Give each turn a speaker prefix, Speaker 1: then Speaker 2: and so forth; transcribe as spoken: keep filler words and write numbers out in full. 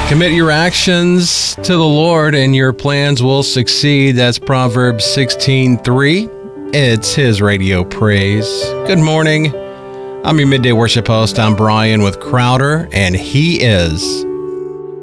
Speaker 1: Commit your actions to the Lord and your plans will succeed. That's Proverbs sixteen three. It's His Radio Praise. Good morning. I'm your midday worship host. I'm Brian with Crowder, and he is